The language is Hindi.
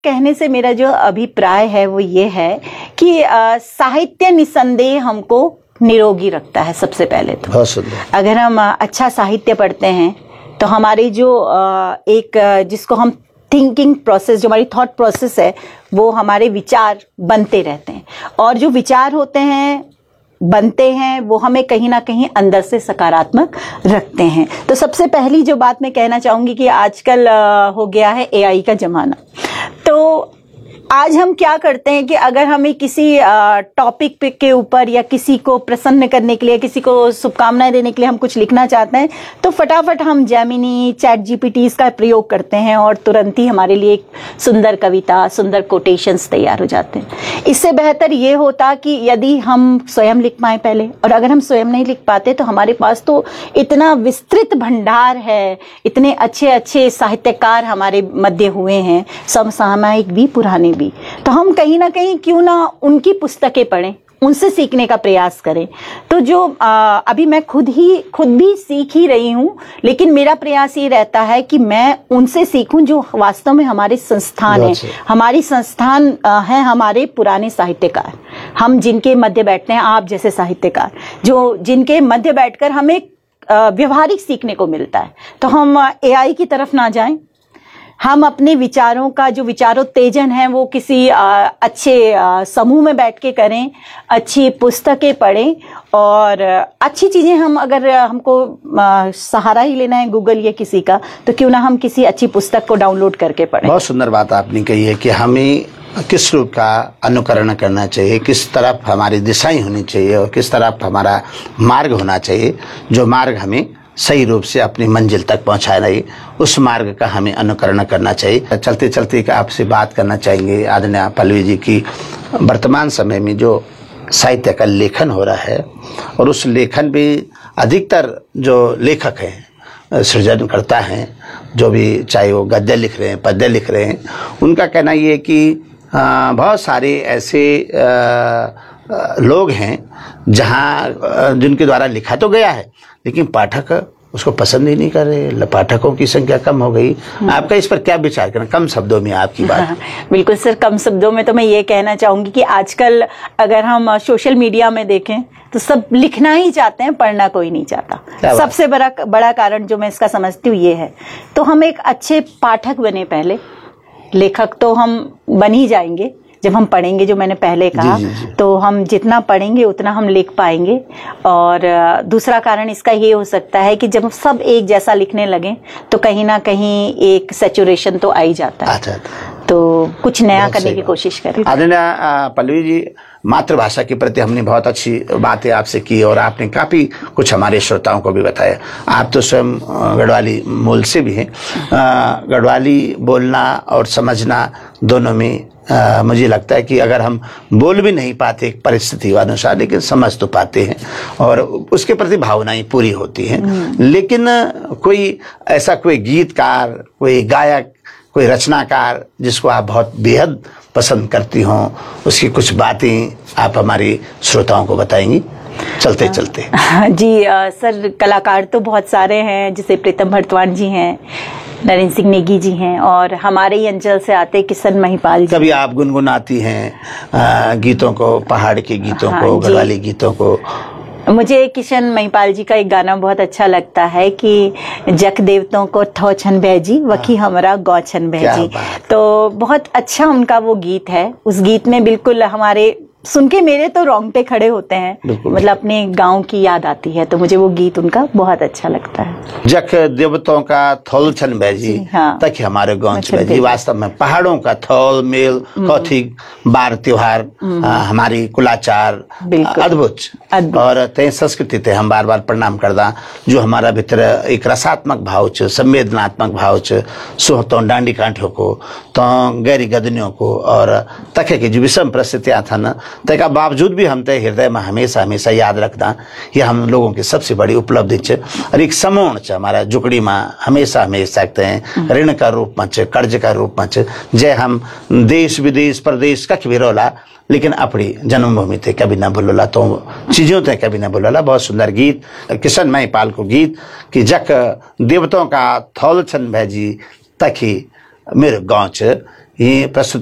कहने से मेरा जो अभिप्राय है वो ये है कि साहित्य निसंदेह हमको निरोगी रखता है। सबसे पहले तो बहुत सुंदर। अगर हम अच्छा साहित्य पढ़ते हैं तो हमारी जो एक जिसको हम थिंकिंग प्रोसेस, जो हमारी थॉट प्रोसेस है, वो हमारे विचार बनते रहते हैं, और जो विचार होते हैं बनते हैं वो हमें कहीं ना कहीं अंदर से सकारात्मक रखते हैं। तो सबसे पहली जो बात मैं कहना चाहूंगी कि आजकल हो गया है एआई का जमाना। तो आज हम क्या करते हैं कि अगर हमें किसी टॉपिक के ऊपर या किसी को प्रसन्न करने के लिए, किसी को शुभकामनाएं देने के लिए हम कुछ लिखना चाहते हैं तो फटाफट हम जेमिनी, चैट जीपीटी का प्रयोग करते हैं और तुरंत ही हमारे लिए एक सुंदर कविता, सुंदर कोटेशंस तैयार हो जाते हैं। इससे बेहतर ये होता कि यदि हम स्वयं लिख पाए पहले, और अगर हम स्वयं नहीं लिख पाते तो हमारे पास तो इतना विस्तृत भंडार है, इतने अच्छे अच्छे साहित्यकार हमारे मध्य हुए हैं, समसामयिक भी पुराने भी। तो हम कहीं ना कहीं क्यों ना उनकी पुस्तकें पढ़ें, उनसे सीखने का प्रयास करें। तो जो अभी मैं खुद भी सीख ही रही हूं, लेकिन मेरा प्रयास ये रहता है कि मैं उनसे सीखूं जो वास्तव में हमारे संस्थान है, हमारी संस्थान है, हमारे पुराने साहित्यकार, हम जिनके मध्य बैठते हैं, आप जैसे साहित्यकार जो जिनके मध्य बैठकर हमें व्यवहारिक सीखने को मिलता है। तो हम एआई की तरफ ना जाएं, हम अपने विचारों का जो विचारोत्तेजन है वो किसी अच्छे समूह में बैठ के करें, अच्छी पुस्तकें पढ़ें, और अच्छी चीजें हम अगर हमको सहारा ही लेना है गूगल या किसी का, तो क्यों ना हम किसी अच्छी पुस्तक को डाउनलोड करके पढ़ें। बहुत सुंदर बात आपने कही है कि हमें किस रूप का अनुकरण करना चाहिए, किस तरफ हमारी दिशाएं होनी चाहिए और किस तरफ हमारा मार्ग होना चाहिए, जो मार्ग हमें सही रूप से अपनी मंजिल तक पहुंचा रही, उस मार्ग का हमें अनुकरण करना चाहिए। चलते चलते आपसे बात करना चाहेंगे आदरणीय पल्लवी जी की वर्तमान समय में जो साहित्य का लेखन हो रहा है, और उस लेखन भी अधिकतर जो लेखक हैं, सृजनकर्ता हैं, जो भी चाहे वो गद्य लिख रहे हैं, पद्य लिख रहे हैं, उनका कहना ये है कि बहुत सारे ऐसे लोग हैं जहाँ जिनके द्वारा लिखा तो गया है लेकिन पाठक उसको पसंद ही नहीं कर रहे, पाठकों की संख्या कम हो गई। आपका इस पर क्या विचार करना, कम शब्दों में आपकी बात? बिल्कुल सर, कम शब्दों में तो मैं ये कहना चाहूंगी कि आजकल अगर हम सोशल मीडिया में देखें तो सब लिखना ही चाहते हैं, पढ़ना कोई नहीं चाहता। सबसे बड़ा कारण जो मैं इसका समझती हूँ ये है। तो हम एक अच्छे पाठक बने पहले, लेखक तो हम बन ही जाएंगे जब हम पढ़ेंगे, जो मैंने पहले कहा। जी। तो हम जितना पढ़ेंगे उतना हम लिख पाएंगे। और दूसरा कारण इसका ये हो सकता है कि जब सब एक जैसा लिखने लगे तो कहीं ना कहीं एक सैचुरेशन तो आ ही जाता है। तो कुछ नया करने की कोशिश करें। आदरणीय पल्लवी जी, मातृभाषा के प्रति हमने बहुत अच्छी बातें आपसे की और आपने काफी कुछ हमारे श्रोताओं को भी बताया। आप तो स्वयं गढ़वाली मूल से भी हैं। गढ़वाली बोलना और समझना दोनों में मुझे लगता है कि अगर हम बोल भी नहीं पाते परिस्थिति अनुसार, लेकिन समझ तो पाते हैं और उसके प्रति भावनाएं पूरी होती हैं। लेकिन कोई ऐसा कोई गीतकार, कोई गायक, कोई रचनाकार जिसको आप बहुत बेहद पसंद करती हों, उसकी कुछ बातें आप हमारे श्रोताओं को बताएंगी चलते चलते? जी सर, कलाकार तो बहुत सारे हैं, जैसे प्रीतम भरतवान जी हैं, नरेंद्र सिंह नेगी जी हैं, और हमारे ही अंचल से आते किशन महिपाल जी। कभी आप गुनगुनाती हैं गीतों को, पहाड़ के गीतों को, गढ़वाली गीतों को? मुझे किशन महिपाल जी का एक गाना बहुत अच्छा लगता है कि जक देवतों को थो छन भैजी वकी हमरा गौ छन भैजी। तो बहुत अच्छा उनका वो गीत है। उस गीत में बिल्कुल हमारे सुन के मेरे तो रोंगटे खड़े होते हैं, मतलब अपने गांव की याद आती है। तो मुझे वो गीत उनका बहुत अच्छा लगता है। जख देवतों का थोल छन भैजी तक हमारे गांव भैजी। वास्तव में पहाड़ों का थोल मेल, कौथिक बार त्योहार, हमारी कुलाचार अद्भुत और ते संस्कृति ते हम बार बार प्रणाम करदा, जो हमारा भीतर एक रसात्मक भाव च, संवेदनात्मक भाव च, सुहतों डांडी कांठों को तो गैरी गदनियों को और तखे की जो विषम परिस्थितियां था न, तक बावजूद भी हम ते हृदय में हमेशा हमेशा याद रखना, ये हम लोगों की सबसे बड़ी उपलब्धि च। और एक समूह च हमारा जुकड़ी में हमेशा हमेशा सकते हैं, ऋण का रूप में च, कर्ज का रूप में च, जय हम देश विदेश प्रदेश कख भी रोला लेकिन अपनी जन्मभूमि थे कभी ना भूलोला, तो चीजों थे कभी ना भूलोला। बहुत सुंदर गीत किशन महिपाल को गीत कि जक देवतों का थौल छन भैजी तखी मेरे गाँव च। ये प्रस्तुति